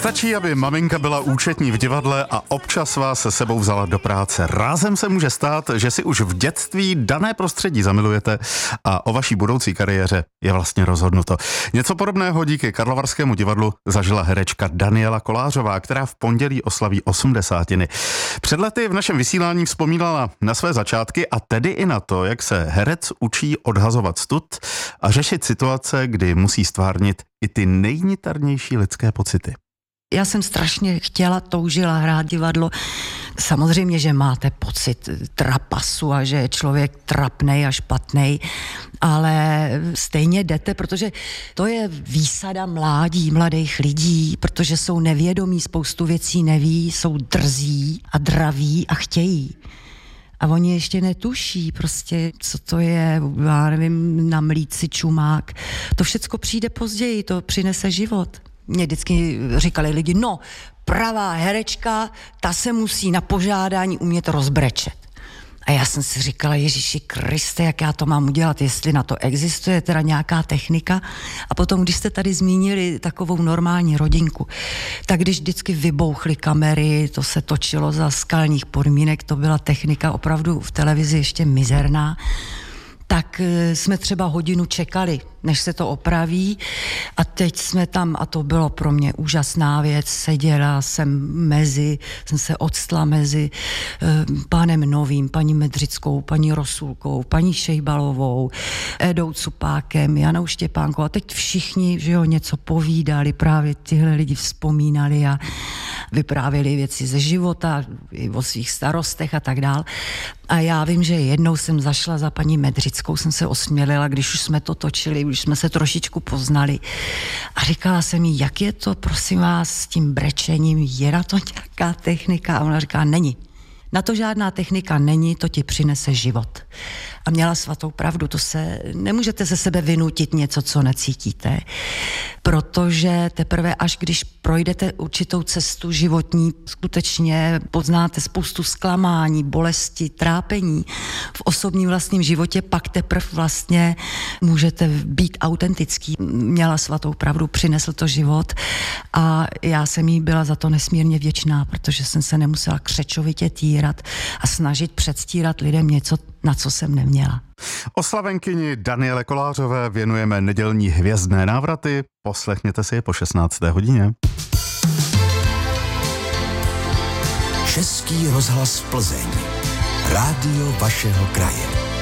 Stačí, aby maminka byla účetní v divadle a občas vás se sebou vzala do práce. Rázem se může stát, že si už v dětství dané prostředí zamilujete a o vaší budoucí kariéře je vlastně rozhodnuto. Něco podobného díky Karlovarskému divadlu zažila herečka Daniela Kolářová, která v pondělí oslaví 80. Před lety v našem vysílání vzpomínala na své začátky a tedy i na to, jak se herec učí odhazovat stud a řešit situace, kdy musí stvárnit i ty nejniternější lidské pocity. Já jsem strašně toužila hrát divadlo. Samozřejmě, že máte pocit trapasu a že je člověk trapnej a špatnej, ale stejně jdete, protože to je výsada mladých lidí, protože jsou nevědomí, spoustu věcí neví, jsou drzí a draví a chtějí. A oni ještě netuší prostě, co to je, já nevím, namlít si čumák. To všecko přijde později, to přinese život. Mě vždycky říkali lidi, no, pravá herečka, ta se musí na požádání umět rozbrečet. A já jsem si říkala, Ježíši Kriste, jak já to mám udělat, jestli na to existuje teda nějaká technika. A potom, když jste tady zmínili takovou normální rodinku, tak když vždycky vybouchly kamery, to se točilo za skalních podmínek, to byla technika opravdu v televizi ještě mizerná, tak jsme třeba hodinu čekali, než se to opraví a teď jsme tam, a to bylo pro mě úžasná věc, seděla jsem se odstla mezi pánem Novým, paní Medřickou, paní Rosulkou, paní Šejbalovou, Edou Cupákem, Janou Štěpánkou a teď všichni, že jo, něco povídali, právě tyhle lidi vzpomínali a vyprávěli věci ze života, i o svých starostech a tak dál. A já vím, že jednou jsem zašla za paní Medřickou, jsem se osmělila, když už jsme to točili, už jsme se trošičku poznali. A říkala jsem jí, jak je to, prosím vás, s tím brečením, je na to nějaká technika? A ona říká, není. Na to žádná technika není, to ti přinese život. A měla svatou pravdu, nemůžete ze sebe vynutit něco, co necítíte, protože teprve až když projdete určitou cestu životní, skutečně poznáte spoustu zklamání, bolesti, trápení v osobním vlastním životě, pak teprve vlastně můžete být autentický. Měla svatou pravdu, přinesl to život a já jsem jí byla za to nesmírně vděčná, protože jsem se nemusela křečovitě týrat a snažit předstírat lidem něco, na co jsem neměla. Oslavenkyni Daniele Kolářové věnujeme nedělní hvězdné návraty. Poslechněte si je po 16. hodině. Český rozhlas Plzeň. Rádio vašeho kraje.